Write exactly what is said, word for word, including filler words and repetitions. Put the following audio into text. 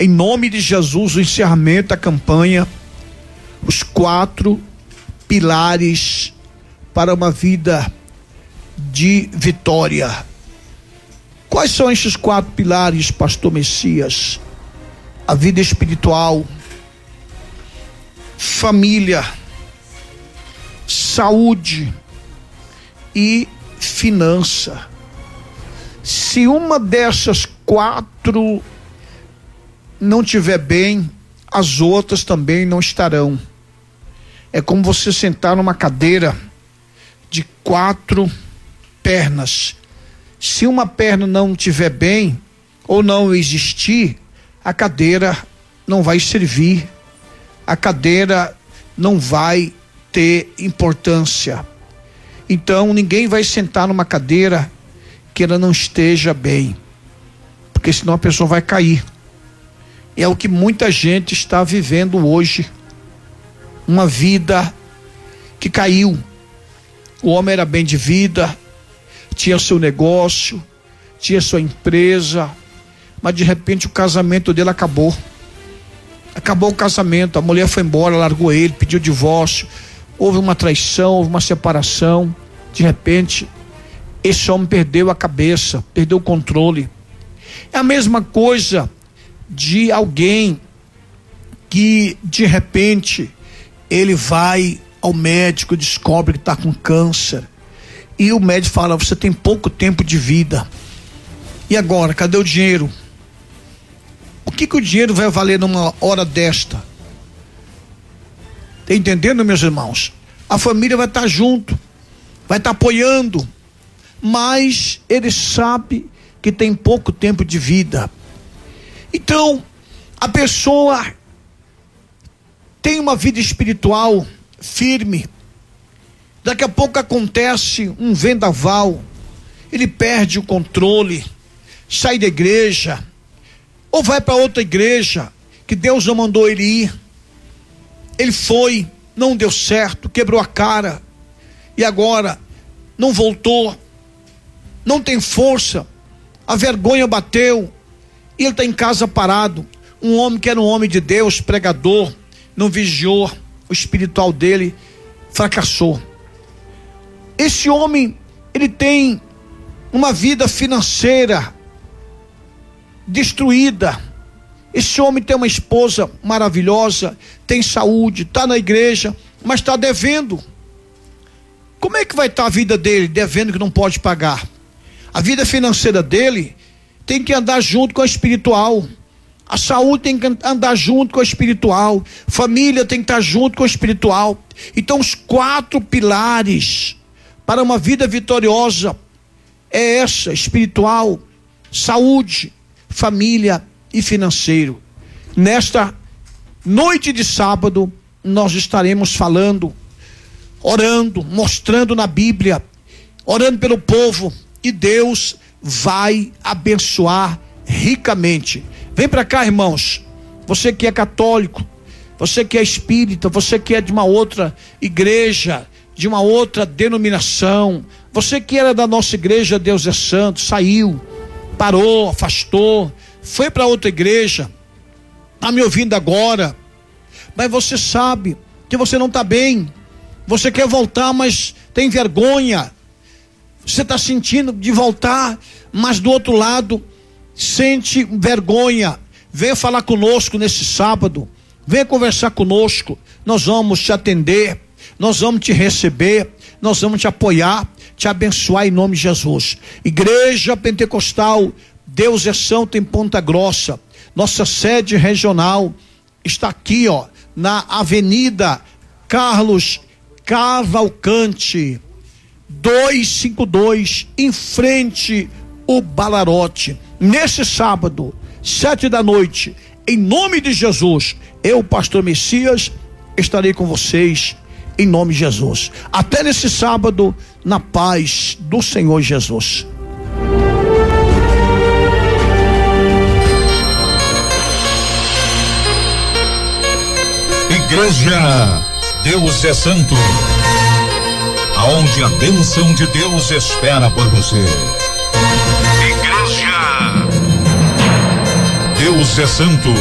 em nome de Jesus, o encerramento da campanha, os quatro pilares para uma vida de vitória. Quais são esses quatro pilares, pastor Messias? A vida espiritual, família, saúde e finança. Se uma dessas quatro não tiver bem, as outras também não estarão. É como você sentar numa cadeira de quatro pernas. Se uma perna não tiver bem ou não existir, a cadeira não vai servir, a cadeira não vai ter importância. Então ninguém vai sentar numa cadeira que ela não esteja bem, porque senão a pessoa vai cair. É o que muita gente está vivendo hoje, uma vida que caiu. O homem era bem de vida, tinha seu negócio, tinha sua empresa, mas de repente o casamento dele acabou. Acabou o casamento, a mulher foi embora, largou ele, pediu divórcio, houve uma traição, houve uma separação. De repente, esse homem perdeu a cabeça, perdeu o controle. É a mesma coisa de alguém que de repente ele vai ao médico, descobre que está com câncer, e o médico fala: você tem pouco tempo de vida. E agora, cadê o dinheiro? O que que o dinheiro vai valer numa hora desta? Tá entendendo, meus irmãos? A família vai estar junto, vai estar apoiando, mas ele sabe que tem pouco tempo de vida. Então, a pessoa tem uma vida espiritual firme, daqui a pouco acontece um vendaval, ele perde o controle, sai da igreja, ou vai para outra igreja que Deus não mandou ele ir. Ele foi, não deu certo, quebrou a cara, e agora não voltou, não tem força, a vergonha bateu, e ele está em casa parado. Um homem que era um homem de Deus, pregador, não vigiou, o espiritual dele fracassou. Esse homem, ele tem uma vida financeira destruída. Esse homem tem uma esposa maravilhosa, tem saúde, está na igreja, mas está devendo. Como é que vai estar a vida dele devendo que não pode pagar? A vida financeira dele tem que andar junto com a espiritual. A saúde tem que andar junto com a espiritual. Família tem que estar junto com a espiritual. Então, os quatro pilares para uma vida vitoriosa é essa: espiritual, saúde, família e financeiro. Nesta noite de sábado, nós estaremos falando, orando, mostrando na Bíblia, orando pelo povo, e Deus vai abençoar ricamente. Vem para cá, irmãos. Você que é católico, você que é espírita, você que é de uma outra igreja, de uma outra denominação, você que era da nossa igreja Deus é Santo, saiu, parou, afastou, foi para outra igreja, está me ouvindo agora, mas você sabe que você não está bem, você quer voltar, mas tem vergonha, você está sentindo de voltar, mas do outro lado sente vergonha. Venha falar conosco nesse sábado, venha conversar conosco, nós vamos te atender, nós vamos te receber, nós vamos te apoiar, te abençoar em nome de Jesus. Igreja Pentecostal Deus é Santo em Ponta Grossa, nossa sede regional está aqui, ó, na Avenida Carlos Cavalcante duzentos e cinquenta e dois, em frente o Balarote. Nesse sábado, sete da noite, em nome de Jesus, eu, pastor Messias, estarei com vocês em nome de Jesus. Até nesse sábado, na paz do Senhor Jesus. Igreja Deus é Santo, aonde a bênção de Deus espera por você. Igreja Deus é Santo.